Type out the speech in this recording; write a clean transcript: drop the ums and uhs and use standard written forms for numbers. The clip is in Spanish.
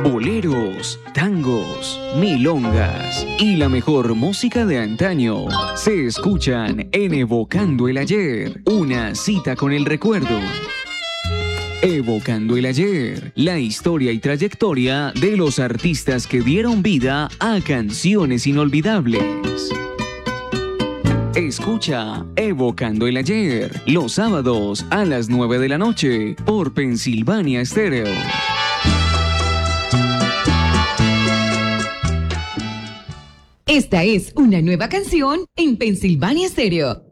boleros, tangos, milongas y la mejor música de antaño se escuchan en Evocando el Ayer, una cita con el recuerdo. Evocando el Ayer, la historia y trayectoria de los artistas que dieron vida a canciones inolvidables. Escucha Evocando el Ayer los sábados a las 9 de la noche por Pensilvania Estéreo. Esta es una nueva canción en Pensilvania Estéreo.